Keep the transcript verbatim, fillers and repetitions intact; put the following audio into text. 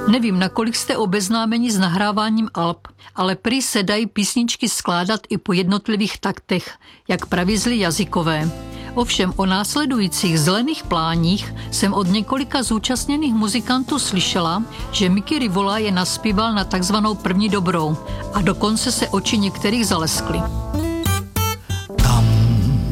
Nevím, nakolik jste obeznámeni s nahráváním alb, ale prý se dají písničky skládat i po jednotlivých taktech, jak praví jazykové. Ovšem o následujících zelených pláních jsem od několika zúčastněných muzikantů slyšela, že Mickey Rivola je naspíval na takzvanou první dobrou a dokonce se oči některých zaleskly.